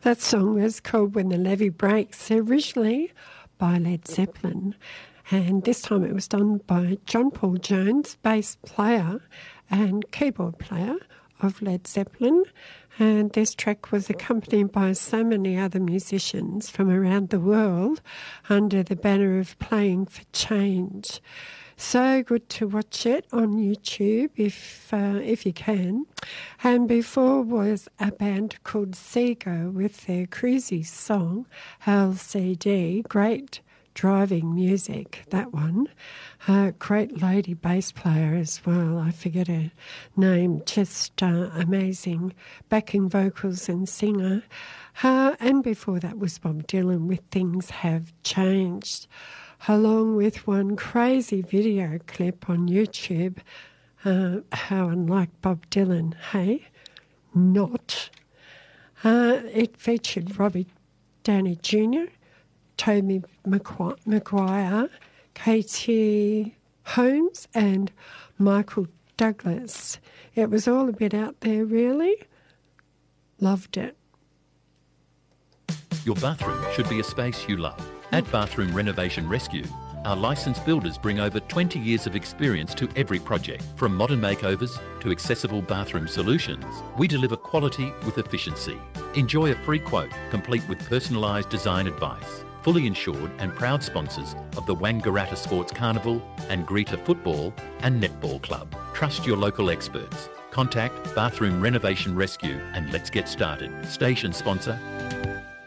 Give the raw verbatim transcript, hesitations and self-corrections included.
That song was called When the Levee Breaks, originally by Led Zeppelin. And this time it was done by John Paul Jones, bass player and keyboard player of Led Zeppelin. And this track was accompanied by so many other musicians from around the world under the banner of Playing for Change. So good to watch it on YouTube if uh, if you can. And before was a band called Seago with their cruisy song, L C D. Great driving music, that one. Uh, great lady bass player as well. I forget her name. Just uh, amazing backing vocals and singer. Uh, and before that was Bob Dylan with Things Have Changed, along with one crazy video clip on YouTube. Uh, how unlike Bob Dylan, hey? Not. Uh, it featured Robbie Downey Junior, Toby Maguire, Katie Holmes and Michael Douglas. It was all a bit out there, really. Loved it. Your bathroom should be a space you love. At Bathroom Renovation Rescue, our licensed builders bring over twenty years of experience to every project. From modern makeovers to accessible bathroom solutions, we deliver quality with efficiency. Enjoy a free quote, complete with personalised design advice. Fully insured and proud sponsors of the Wangaratta Sports Carnival and Greta Football and Netball Club. Trust your local experts. Contact Bathroom Renovation Rescue and let's get started. Station sponsor